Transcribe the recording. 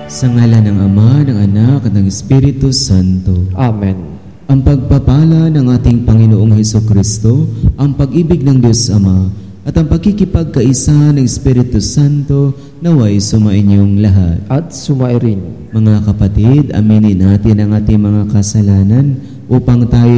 Sa ngalan ng Ama, ng Anak, at ng Espiritu Santo. Amen. Ang pagpapala ng ating Panginoong Hesukristo, ang pag-ibig ng Diyos Ama, at ang pagkikipagkaisa ng Espiritu Santo naway sumainyong lahat. At sumairin. Mga kapatid, aminin natin ang ating mga kasalanan upang tayo